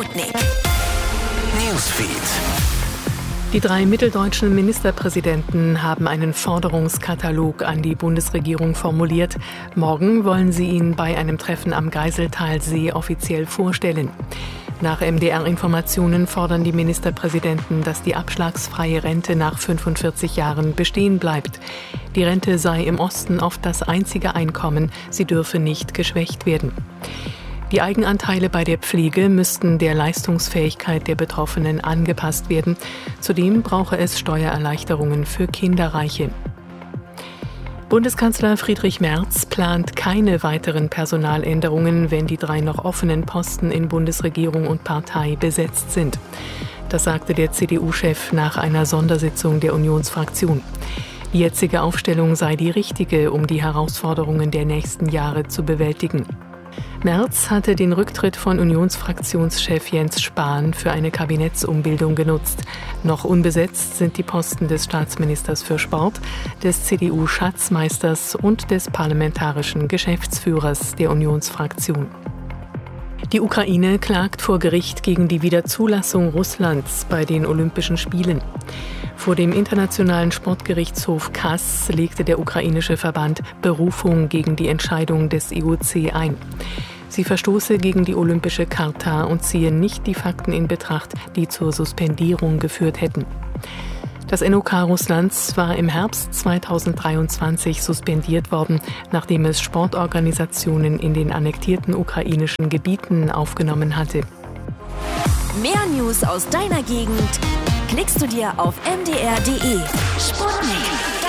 Sputnik Newsfeed. Die 3 mitteldeutschen Ministerpräsidenten haben einen Forderungskatalog an die Bundesregierung formuliert. Morgen wollen sie ihn bei einem Treffen am Geiseltalsee offiziell vorstellen. Nach MDR-Informationen fordern die Ministerpräsidenten, dass die abschlagsfreie Rente nach 45 Jahren bestehen bleibt. Die Rente sei im Osten oft das einzige Einkommen, sie dürfe nicht geschwächt werden. Die Eigenanteile bei der Pflege müssten der Leistungsfähigkeit der Betroffenen angepasst werden. Zudem brauche es Steuererleichterungen für Kinderreiche. Bundeskanzler Friedrich Merz plant keine weiteren Personaländerungen, wenn die 3 noch offenen Posten in Bundesregierung und Partei besetzt sind. Das sagte der CDU-Chef nach einer Sondersitzung der Unionsfraktion. Die jetzige Aufstellung sei die richtige, um die Herausforderungen der nächsten Jahre zu bewältigen. Merz hatte den Rücktritt von Unionsfraktionschef Jens Spahn für eine Kabinettsumbildung genutzt. Noch unbesetzt sind die Posten des Staatsministers für Sport, des CDU-Schatzmeisters und des parlamentarischen Geschäftsführers der Unionsfraktion. Die Ukraine klagt vor Gericht gegen die Wiederzulassung Russlands bei den Olympischen Spielen. Vor dem Internationalen Sportgerichtshof Kass legte der ukrainische Verband Berufung gegen die Entscheidung des IOC ein. Sie verstoße gegen die olympische Charta und ziehe nicht die Fakten in Betracht, die zur Suspendierung geführt hätten. Das NOK Russlands war im Herbst 2023 suspendiert worden, nachdem es Sportorganisationen in den annektierten ukrainischen Gebieten aufgenommen hatte. Mehr News aus deiner Gegend klickst du dir auf mdr.de. Sputnik.